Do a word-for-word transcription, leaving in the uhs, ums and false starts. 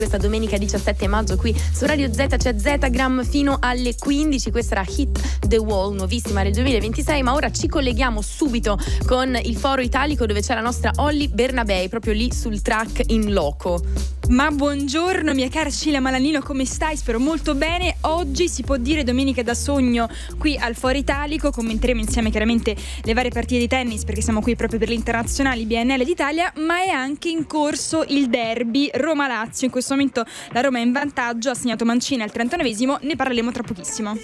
Questa domenica diciassette maggio qui su Radio Z c'è Zetagram fino alle quindici. Questa era Hit the Wall, nuovissima del duemilaventisei, ma ora ci colleghiamo subito con il Foro Italico, dove c'è la nostra Olly Bernabei, proprio lì sul track in loco. Ma buongiorno mia cara Cecilia Malanino, come stai? Spero molto bene. Oggi si può dire domenica da sogno qui al Foro Italico. Commenteremo insieme chiaramente le varie partite di tennis, perché siamo qui proprio per le internazionali B N L d'Italia, ma è anche in corso il derby Roma-Lazio. In questo momento la Roma è in vantaggio, ha segnato Mancini al trentanovesimo, ne parleremo tra pochissimo.